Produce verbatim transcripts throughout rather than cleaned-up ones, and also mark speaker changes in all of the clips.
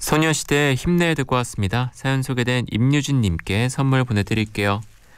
Speaker 1: 소녀시대 힘내 듣고 왔습니다. 사연 소개된 임유진님께 선물 보내드릴게요.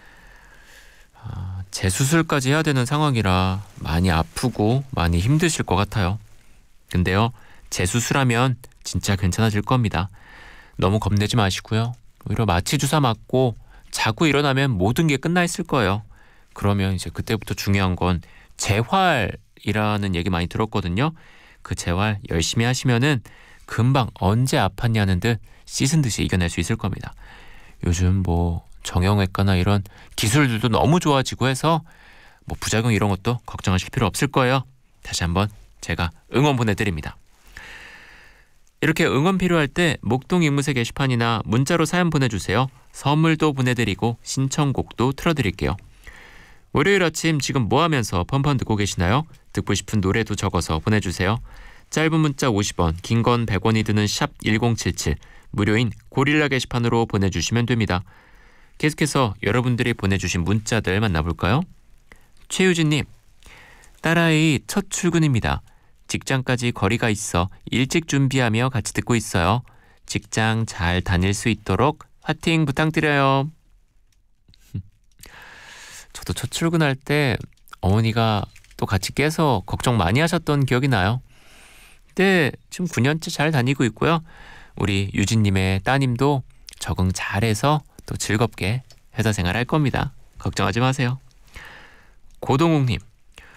Speaker 1: 아, 재수술까지 해야 되는 상황이라 많이 아프고 많이 힘드실 것 같아요. 근데요, 재수술하면 진짜 괜찮아질 겁니다. 너무 겁내지 마시고요. 오히려 마취 주사 맞고 자고 일어나면 모든 게 끝나 있을 거예요. 그러면 이제 그때부터 중요한 건 재활이라는 얘기 많이 들었거든요. 그 재활 열심히 하시면은 금방 언제 아팠냐는 듯 씻은 듯이 이겨낼 수 있을 겁니다. 요즘 뭐 정형외과나 이런 기술들도 너무 좋아지고 해서 뭐 부작용 이런 것도 걱정하실 필요 없을 거예요. 다시 한번 제가 응원 보내드립니다. 이렇게 응원 필요할 때 목동 이무새 게시판이나 문자로 사연 보내주세요. 선물도 보내드리고 신청곡도 틀어드릴게요. 월요일 아침 지금 뭐 하면서 펀펀 듣고 계시나요? 듣고 싶은 노래도 적어서 보내주세요. 짧은 문자 오십 원, 긴 건 백 원이 드는 샵 일공칠칠, 무료인 고릴라 게시판으로 보내주시면 됩니다. 계속해서 여러분들이 보내주신 문자들 만나볼까요? 최유진님, 딸아이 첫 출근입니다. 직장까지 거리가 있어 일찍 준비하며 같이 듣고 있어요. 직장 잘 다닐 수 있도록 화이팅 부탁드려요. 저도 첫 출근할 때 어머니가 또 같이 깨서 걱정 많이 하셨던 기억이 나요. 근데 지금 구 년째 잘 다니고 있고요. 우리 유진님의 따님도 적응 잘해서 또 즐겁게 회사 생활 할 겁니다. 걱정하지 마세요. 고동욱님,